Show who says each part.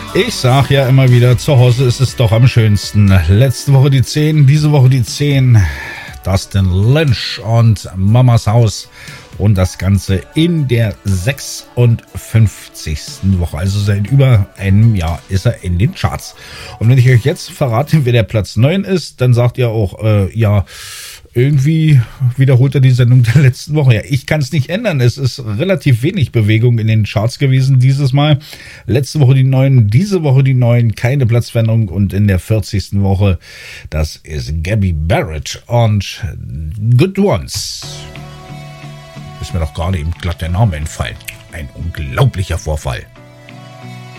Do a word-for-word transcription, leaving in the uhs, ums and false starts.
Speaker 1: Ich sag ja immer wieder, zu Hause ist es doch am schönsten. Letzte Woche die zehn, diese Woche die zehn. Dustin Lynch und Mamas Haus. Und das Ganze in der sechsundfünfzigsten Woche. Also seit über einem Jahr ist er in den Charts. Und wenn ich euch jetzt verrate, wer der Platz neun ist, dann sagt ihr auch, äh, ja, irgendwie wiederholt er die Sendung der letzten Woche. Ja, ich kann es nicht ändern. Es ist relativ wenig Bewegung in den Charts gewesen dieses Mal. Letzte Woche die neun, diese Woche die neun, keine Platzveränderung. Und in der vierzigsten Woche, das ist Gabby Barrett und Good Ones. Ist mir doch gerade eben glatt der Name entfallen. Ein unglaublicher Vorfall.